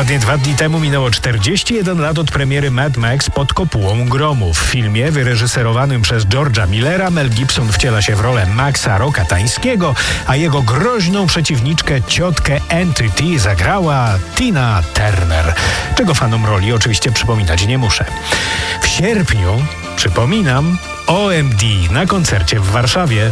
Dokładnie 2 dni temu minęło 41 lat od premiery Mad Max Pod kopułą gromu. W filmie wyreżyserowanym przez George'a Millera Mel Gibson wciela się w rolę Maxa Rokatańskiego, a jego groźną przeciwniczkę, ciotkę Entity, zagrała Tina Turner, czego fanom roli oczywiście przypominać nie muszę. W sierpniu, przypominam, OMD na koncercie w Warszawie.